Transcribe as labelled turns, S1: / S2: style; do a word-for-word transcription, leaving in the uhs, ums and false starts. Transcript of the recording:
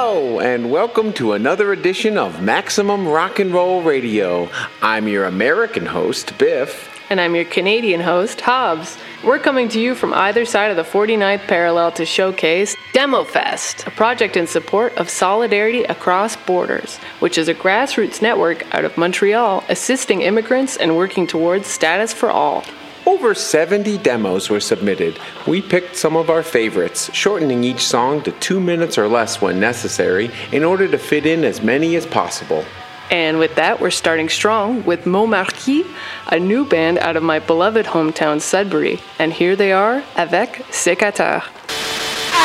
S1: Hello, and welcome to another edition of Maximum Rock and Roll Radio. I'm your American host, Biff.
S2: And I'm your Canadian host, Hobbs. We're coming to you from either side of the forty-ninth parallel to showcase DemoFest, a project in support of Solidarity Across Borders, which is a grassroots network out of Montreal assisting immigrants and working towards status for all.
S1: Over seventy demos were submitted. We picked some of our favorites, shortening each song to two minutes or less when necessary in order to fit in as many as possible.
S2: And with that, we're starting strong with Montmarquis, a new band out of my beloved hometown Sudbury. And here they are, avec Sécateur.